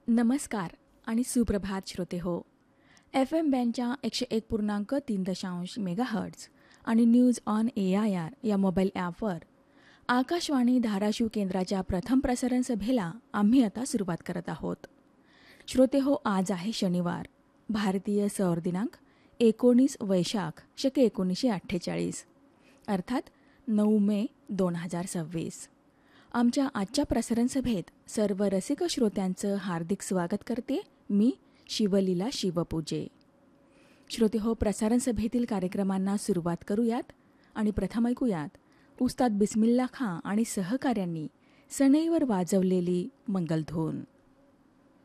नमस्कार आणि सुप्रभात श्रोते हो. FM बँडच्या 101.3 मेगाहर्ट्झ आणि न्यूज ऑन AIR या मोबाईल ॲपवर आकाशवाणी धाराशिव केंद्राच्या प्रथम प्रसारण सभेला आम्ही आता सुरुवात करत आहोत. श्रोते हो, आज आहे शनिवार, भारतीय सौर दिनांक 19 वैशाख शके 1948 अर्थात 9 मे 2026. आमच्या आजच्या प्रसारण सभेत सर्व रसिक श्रोत्यांचं हार्दिक स्वागत करते मी शिवलीला शिवपूजे. श्रोते हो, प्रसारण सभेतील कार्यक्रमांना सुरुवात करूयात आणि प्रथम ऐकूयात उस्ताद बिस्मिल्ला खां आणि सहकाऱ्यांनी सनईवर वाजवलेली मंगलधून.